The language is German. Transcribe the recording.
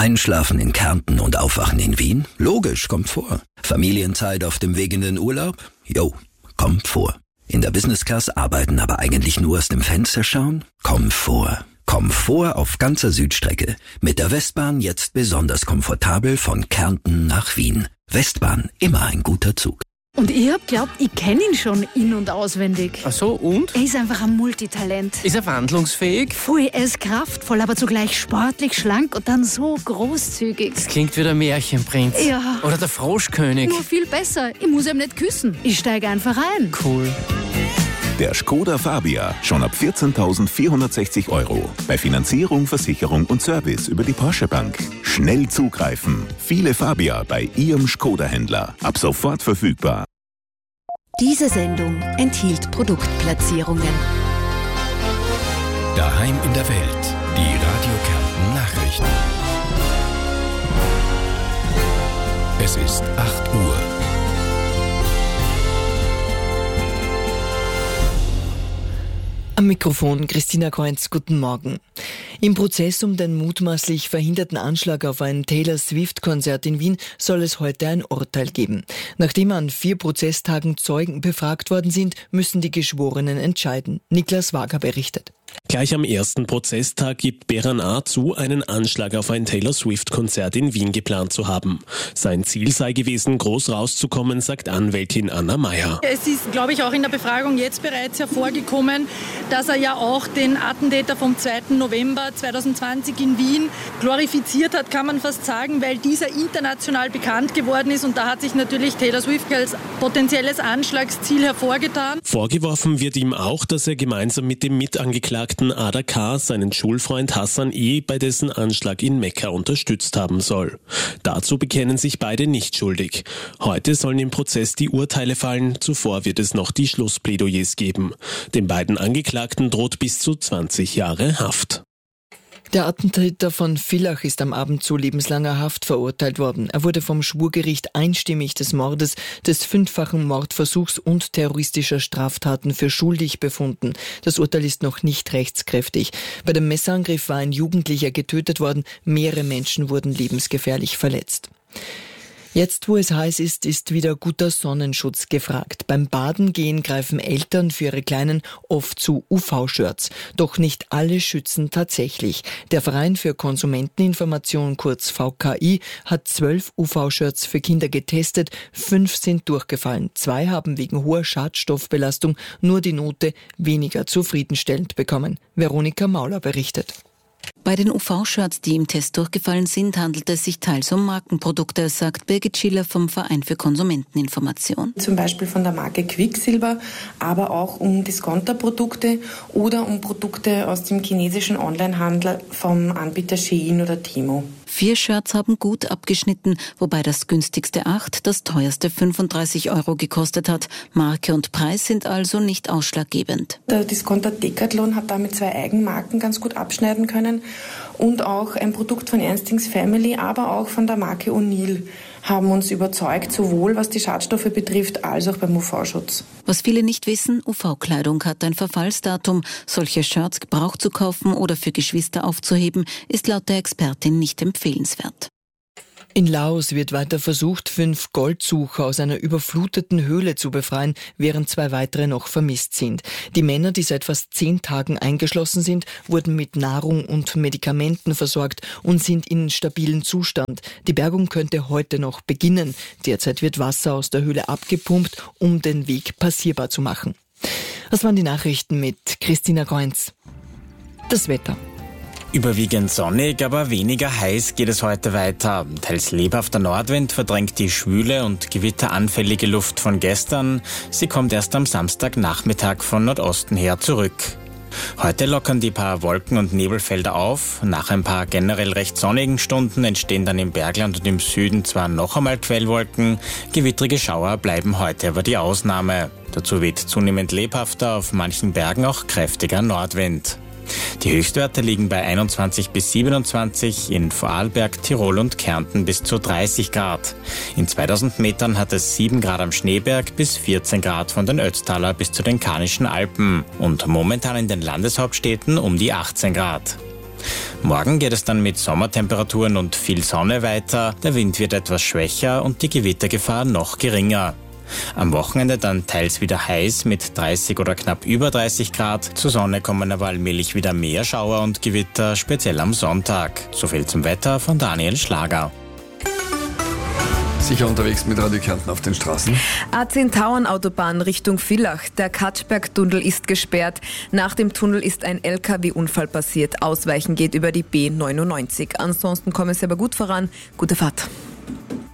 Einschlafen in Kärnten und aufwachen in Wien? Logisch, kommt vor. Familienzeit auf dem Weg in den Urlaub? Jo, kommt vor. In der Business Class arbeiten, aber eigentlich nur aus dem Fenster schauen? Komfort. Komfort auf ganzer Südstrecke. Mit der Westbahn jetzt besonders komfortabel von Kärnten nach Wien. Westbahn, immer ein guter Zug. Und ich hab glaubt, ich kenne ihn schon in- und auswendig. Ach so, und? Er ist einfach ein Multitalent. Ist er wandlungsfähig? Voll, er ist kraftvoll, aber zugleich sportlich, schlank und dann so großzügig. Das klingt wie der Märchenprinz. Ja. Oder der Froschkönig. Nur viel besser. Ich muss ihm nicht küssen. Ich steige einfach ein. Cool. Der Škoda Fabia, schon ab 14.460 €. Bei Finanzierung, Versicherung und Service über die Porsche Bank. Schnell zugreifen. Viele Fabia bei Ihrem Škoda-Händler. Ab sofort verfügbar. Diese Sendung enthielt Produktplatzierungen. Daheim in der Welt. Die Radio Kärnten Nachrichten. Es ist 8 Uhr. Am Mikrofon Christina Kreunz, guten Morgen. Im Prozess um den mutmaßlich verhinderten Anschlag auf ein Taylor Swift-Konzert in Wien soll es heute ein Urteil geben. Nachdem an 4 Prozesstagen Zeugen befragt worden sind, müssen die Geschworenen entscheiden. Niklas Wager berichtet. Gleich am ersten Prozesstag gibt Beran A. zu, einen Anschlag auf ein Taylor Swift-Konzert in Wien geplant zu haben. Sein Ziel sei gewesen, groß rauszukommen, sagt Anwältin Anna Meyer. Es ist, glaube ich, auch in der Befragung jetzt bereits hervorgekommen, dass er ja auch den Attentäter vom 2. November 2020 in Wien glorifiziert hat, kann man fast sagen, weil dieser international bekannt geworden ist und da hat sich natürlich Taylor Swift als potenzielles Anschlagsziel hervorgetan. Vorgeworfen wird ihm auch, dass er gemeinsam mit dem Mitangeklagten Ada K. seinen Schulfreund Hassan E. bei dessen Anschlag in Mekka unterstützt haben soll. Dazu bekennen sich beide nicht schuldig. Heute sollen im Prozess die Urteile fallen, zuvor wird es noch die Schlussplädoyers geben. Den beiden Angeklagten droht bis zu 20 Jahre Haft. Der Attentäter von Villach ist am Abend zu lebenslanger Haft verurteilt worden. Er wurde vom Schwurgericht einstimmig des Mordes, des 5-fachen Mordversuchs und terroristischer Straftaten für schuldig befunden. Das Urteil ist noch nicht rechtskräftig. Bei dem Messerangriff war ein Jugendlicher getötet worden, mehrere Menschen wurden lebensgefährlich verletzt. Jetzt, wo es heiß ist, ist wieder guter Sonnenschutz gefragt. Beim Baden gehen greifen Eltern für ihre Kleinen oft zu UV-Shirts. Doch nicht alle schützen tatsächlich. Der Verein für Konsumenteninformation, kurz VKI, hat 12 UV-Shirts für Kinder getestet. 5 sind durchgefallen. 2 haben wegen hoher Schadstoffbelastung nur die Note weniger zufriedenstellend bekommen. Veronika Mauler berichtet. Bei den UV-Shirts, die im Test durchgefallen sind, handelt es sich teils um Markenprodukte, sagt Birgit Schiller vom Verein für Konsumenteninformation. Zum Beispiel von der Marke Quicksilver, aber auch um Discounterprodukte oder um Produkte aus dem chinesischen Onlinehandel vom Anbieter Shein oder Temu. 4 Shirts haben gut abgeschnitten, wobei das günstigste 8, das teuerste 35 € gekostet hat. Marke und Preis sind also nicht ausschlaggebend. Der Discounter Decathlon hat damit 2 Eigenmarken ganz gut abschneiden können und auch ein Produkt von Ernstings Family, aber auch von der Marke O'Neill haben uns überzeugt, sowohl was die Schadstoffe betrifft, als auch beim UV-Schutz. Was viele nicht wissen, UV-Kleidung hat ein Verfallsdatum. Solche Shirts gebraucht zu kaufen oder für Geschwister aufzuheben, ist laut der Expertin nicht empfehlenswert. In Laos wird weiter versucht, 5 Goldsucher aus einer überfluteten Höhle zu befreien, während 2 weitere noch vermisst sind. Die Männer, die seit fast 10 Tagen eingeschlossen sind, wurden mit Nahrung und Medikamenten versorgt und sind in stabilem Zustand. Die Bergung könnte heute noch beginnen. Derzeit wird Wasser aus der Höhle abgepumpt, um den Weg passierbar zu machen. Das waren die Nachrichten mit Christina Kreunz. Das Wetter. Überwiegend sonnig, aber weniger heiß geht es heute weiter. Teils lebhafter Nordwind verdrängt die schwüle und gewitteranfällige Luft von gestern. Sie kommt erst am Samstagnachmittag von Nordosten her zurück. Heute lockern die paar Wolken- und Nebelfelder auf. Nach ein paar generell recht sonnigen Stunden entstehen dann im Bergland und im Süden zwar noch einmal Quellwolken. Gewittrige Schauer bleiben heute aber die Ausnahme. Dazu weht zunehmend lebhafter, auf manchen Bergen auch kräftiger Nordwind. Die Höchstwerte liegen bei 21 bis 27, in Vorarlberg, Tirol und Kärnten bis zu 30 Grad. In 2000 Metern hat es 7 Grad am Schneeberg bis 14 Grad von den Ötztaler bis zu den Karnischen Alpen und momentan in den Landeshauptstädten um die 18 Grad. Morgen geht es dann mit Sommertemperaturen und viel Sonne weiter. Der Wind wird etwas schwächer und die Gewittergefahr noch geringer. Am Wochenende dann teils wieder heiß mit 30 oder knapp über 30 Grad. Zur Sonne kommen aber allmählich wieder mehr Schauer und Gewitter, speziell am Sonntag. So viel zum Wetter von Daniel Schlager. Sicher unterwegs mit Radio Kärnten auf den Straßen. A10 Tauernautobahn Richtung Villach. Der Katschberg-Tunnel ist gesperrt. Nach dem Tunnel ist ein LKW-Unfall passiert. Ausweichen geht über die B99. Ansonsten kommen Sie aber gut voran. Gute Fahrt.